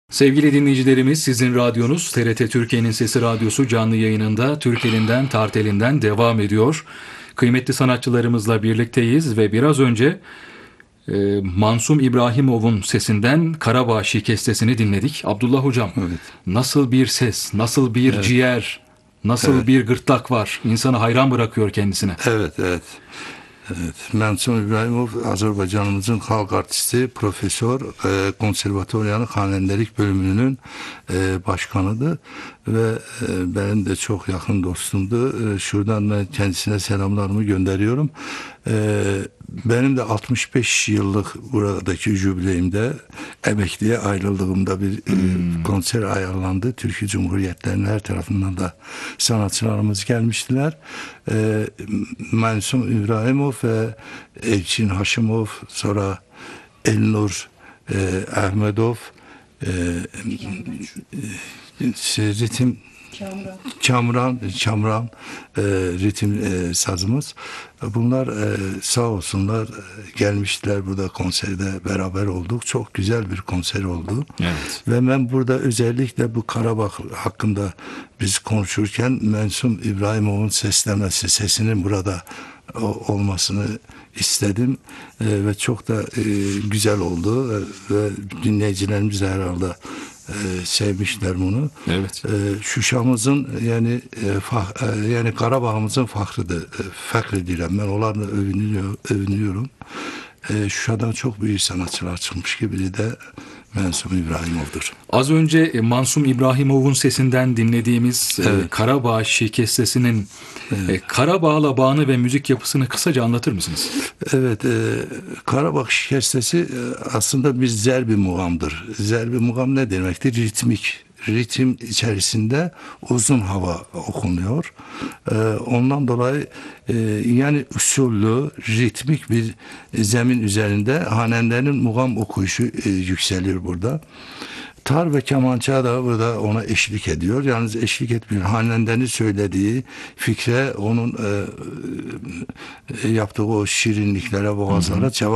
Sevgili dinleyicilerimiz, sizin radyonuz TRT Türkiye'nin Sesi Radyosu canlı yayınında Türk elinden Tart elinden devam ediyor. Kıymetli sanatçılarımızla birlikteyiz ve biraz önce Mansum İbrahimov'un sesinden Karabağ Şikestesi'ni dinledik. Abdullah Hocam, Evet. nasıl bir ses, nasıl bir ciğer, nasıl bir gırtlak var. İnsanı hayran bırakıyor kendisine. Evet. Mansum İbrahimov Azerbaycanımızın halk artisti, profesör, konservatuvaryanın hanendelik bölümünün başkanıdır ve benim de çok yakın dostumdu. Şuradan ben kendisine selamlarımı gönderiyorum. Benim de 65 yıllık buradaki jübileyimde emekliye ayrıldığımda bir konser ayarlandı. Türkiye Cumhuriyetlerinin her tarafından da sanatçılarımız gelmiştiler. Mansum İbrahimov ve Elçin Haşimov, sonra Elnur Ahmedov, ritim Çamran ritim sazımız. Bunlar sağ olsunlar gelmişler, burada konserde beraber olduk. Çok güzel bir konser oldu. Evet. Ve ben burada özellikle bu Karabağ hakkında biz konuşurken Mansum İbrahimov'un sesinin burada olmasını istedim ve çok da güzel oldu ve dinleyicilerimiz de herhalde sevmişler bunu. Evet. Şuşamızın yani Karabağ'ımızın fakrıdır. Fakrediyorum. Ben onlarla övünüyorum. Şuşa'dan çok büyük sanatçılar çıkmış ki biri de Mansum İbrahimov'dur. Az önce Mansum İbrahimov'un sesinden dinlediğimiz Karabağ Şikestesi'nin Karabağ'la bağını ve müzik yapısını kısaca anlatır mısınız? Evet, Karabağ Şikestesi aslında bir zerbi mugamdır. Zerbi mugam ne demektir? Ritmik. Ritim içerisinde uzun hava okunuyor. Ondan dolayı yani usullü, ritmik bir zemin üzerinde hanenlerin mugam okuyuşu yükseliyor burada. Tar ve kemança da burada ona eşlik ediyor. Yalnız eşlik etmiyor. Hanenlerin söylediği fikre, onun yaptığı o şirinliklere, boğazlara cevap